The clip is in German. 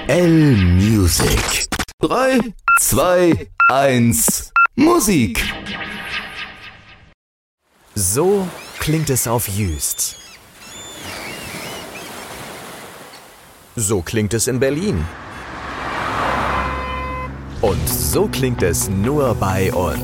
L-Music. 3, 2, 1, Musik. So klingt es auf Jüst. So klingt es in Berlin. Und so klingt es nur bei uns.